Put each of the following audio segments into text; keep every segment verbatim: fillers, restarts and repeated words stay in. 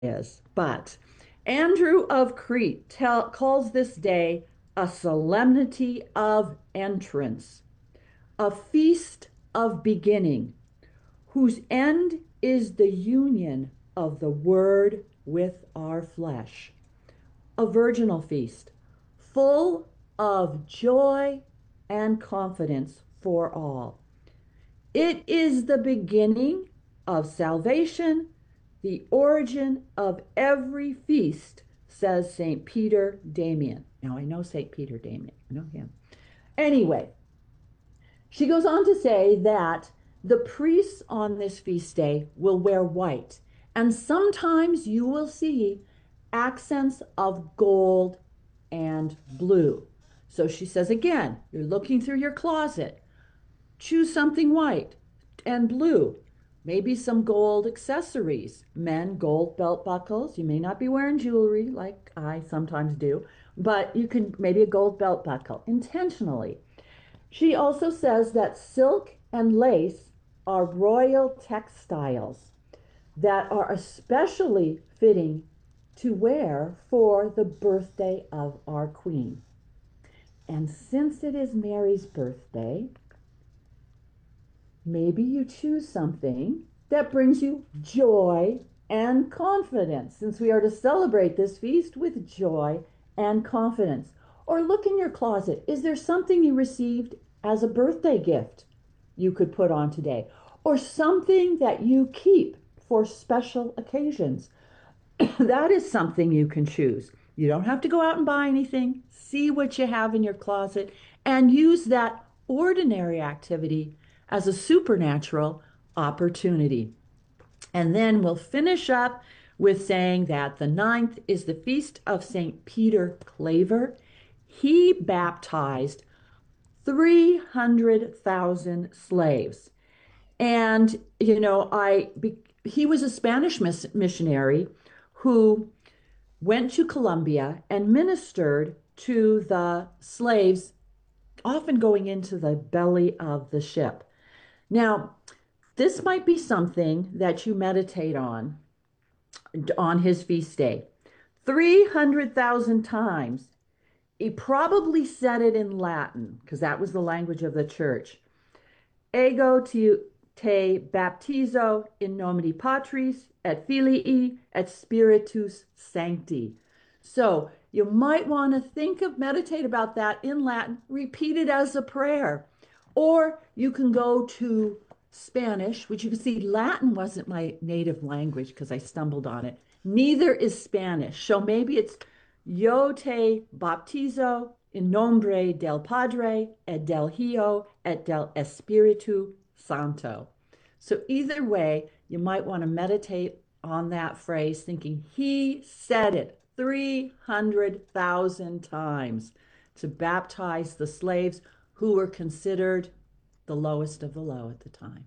is. But Andrew of Crete tell, calls this day a solemnity of entrance, a feast of beginning, whose end is the union of the Word with our flesh, a virginal feast, full of joy and confidence for all. It is the beginning of salvation, the origin of every feast, says Saint Peter Damian. Now, I know Saint Peter Damian, I know him. Anyway, she goes on to say that the priests on this feast day will wear white, and sometimes you will see accents of gold and blue. So she says again, you're looking through your closet, choose something white and blue, maybe some gold accessories. Men, gold belt buckles. You may not be wearing jewelry like I sometimes do, but you can maybe a gold belt buckle intentionally. She also says that silk and lace are royal textiles that are especially fitting to wear for the birthday of our queen. And since it is Mary's birthday, maybe you choose something that brings you joy and confidence, since we are to celebrate this feast with joy and confidence. Or look in your closet. Is there something you received as a birthday gift you could put on today? Or something that you keep for special occasions? That is something you can choose. You don't have to go out and buy anything. See what you have in your closet and use that ordinary activity as a supernatural opportunity. And then we'll finish up with saying that the ninth is the feast of Saint Peter Claver. He baptized three hundred thousand slaves. And, you know, I he was a Spanish missionary who went to Colombia and ministered to the slaves, often going into the belly of the ship. Now, this might be something that you meditate on on his feast day. three hundred thousand times. He probably said it in Latin because that was the language of the church. Ego te baptizo in nomine Patris et Filii et Spiritus Sancti. So you might want to think of, meditate about that in Latin, repeat it as a prayer. Or you can go to Spanish, which you can see Latin wasn't my native language because I stumbled on it. Neither is Spanish. So maybe it's Yo te baptizo in nombre del Padre et del Hijo et del Espiritu Santo. So either way, you might want to meditate on that phrase, thinking he said it three hundred thousand times to baptize the slaves who were considered the lowest of the low at the time.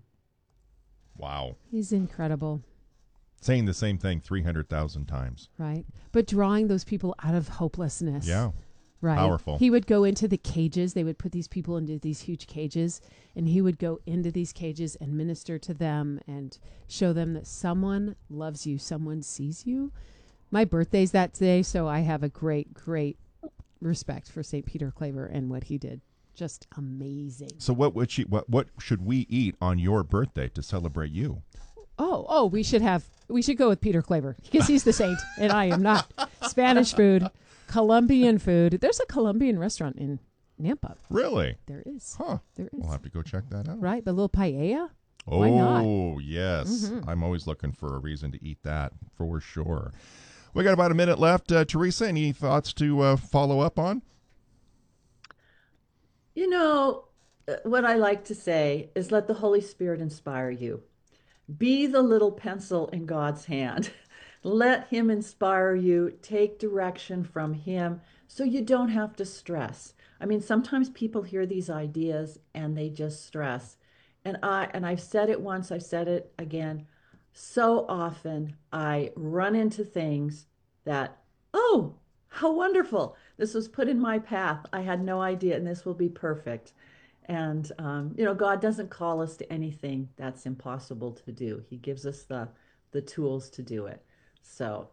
Wow. He's incredible. Saying the same thing three hundred thousand times. Right. But drawing those people out of hopelessness. Yeah. Right. Powerful. He would go into the cages. They would put these people into these huge cages, and he would go into these cages and minister to them and show them that someone loves you, someone sees you. My birthday's that day, so I have a great, great respect for Saint Peter Claver and what he did. Just amazing. So what would she, what what should we eat on your birthday to celebrate you? Oh, oh, we should have we should go with Peter Claver because he's the saint and I am not. Spanish food, Colombian food. There's a Colombian restaurant in Nampa. Really? There is. Huh. There is. We'll have to go check that out. Right, the little paella. Oh, Why not? yes. Mm-hmm. I'm always looking for a reason to eat that for sure. We got about a minute left. Uh, Teresa, any thoughts to uh, follow up on? You know, uh, what I like to say is let the Holy Spirit inspire you. Be the little pencil in God's hand. Let him inspire you. Take direction from him so you don't have to stress. I mean, sometimes people hear these ideas and they just stress. And I and I've said it once, I've said it again. So often I run into things that, oh, how wonderful. This was put in my path. I had no idea, and this will be perfect. And, um, you know, God doesn't call us to anything that's impossible to do. He gives us the, the tools to do it. So